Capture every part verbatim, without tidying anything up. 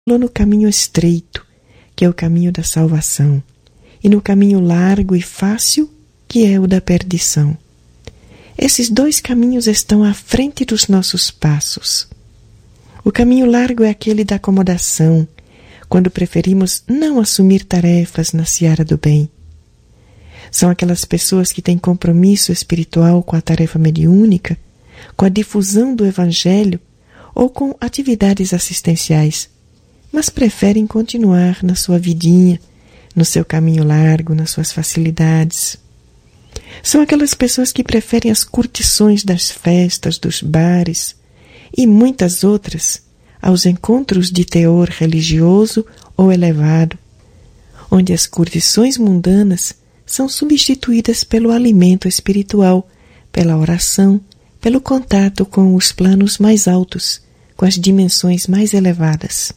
no caminho estreito, que é o caminho da salvação, e no caminho largo e fácil, que é o da perdição. Esses dois caminhos estão à frente dos nossos passos. O caminho largo é aquele da acomodação, quando preferimos não assumir tarefas na seara do bem. São aquelas pessoas que têm compromisso espiritual com a tarefa mediúnica, com a difusão do Evangelho ou com atividades assistenciais, mas preferem continuar na sua vidinha, no seu caminho largo, nas suas facilidades. São aquelas pessoas que preferem as curtições das festas, dos bares e muitas outras aos encontros de teor religioso ou elevado, onde as curtições mundanas são substituídas pelo alimento espiritual, pela oração, pelo contato com os planos mais altos, com as dimensões mais elevadas.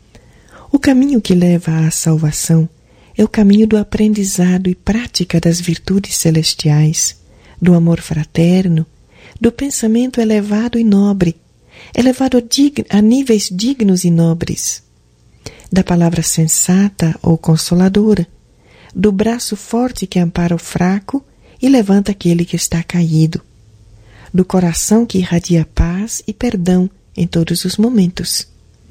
O caminho que leva à salvação é o caminho do aprendizado e prática das virtudes celestiais, do amor fraterno, do pensamento elevado e nobre, elevado a, dig- a níveis dignos e nobres, da palavra sensata ou consoladora, do braço forte que ampara o fraco e levanta aquele que está caído, do coração que irradia paz e perdão em todos os momentos.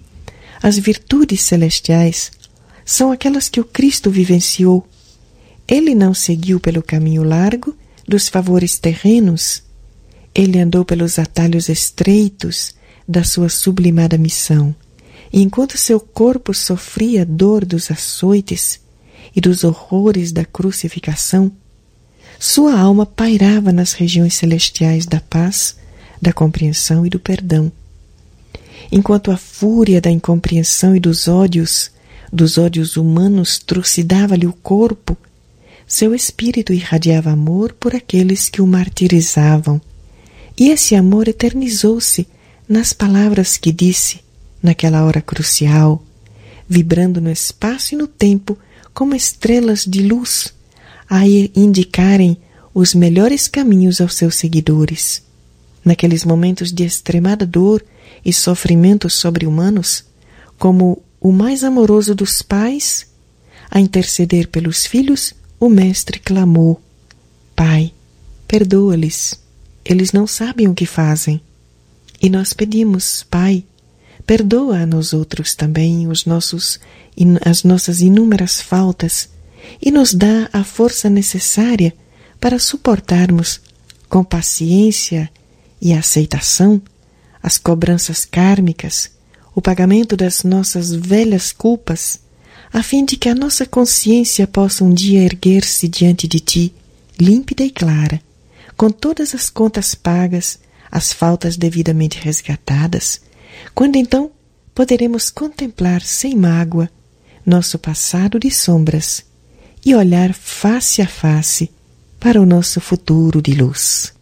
As virtudes celestiais são aquelas que o Cristo vivenciou. Ele não seguiu pelo caminho largo dos favores terrenos. Ele andou pelos atalhos estreitos da sua sublimada missão. E enquanto seu corpo sofria a dor dos açoites e dos horrores da crucificação, sua alma pairava nas regiões celestiais da paz, da compreensão e do perdão. Enquanto a fúria da incompreensão e dos ódios, dos ódios humanos, trucidava-lhe o corpo, seu espírito irradiava amor por aqueles que o martirizavam. E esse amor eternizou-se nas palavras que disse, naquela hora crucial, vibrando no espaço e no tempo como estrelas de luz, a indicarem os melhores caminhos aos seus seguidores. Naqueles momentos de extremada dor e sofrimentos sobre-humanos, como o mais amoroso dos pais, a interceder pelos filhos, o Mestre clamou: Pai, perdoa-lhes, eles não sabem o que fazem. E nós pedimos: Pai, perdoa a nós outros também os nossos, as nossas inúmeras faltas e nos dá a força necessária para suportarmos com paciência e aceitação as cobranças kármicas, o pagamento das nossas velhas culpas, a fim de que a nossa consciência possa um dia erguer-se diante de Ti, límpida e clara, com todas as contas pagas, as faltas devidamente resgatadas, quando então poderemos contemplar sem mágoa nosso passado de sombras e olhar face a face para o nosso futuro de luz.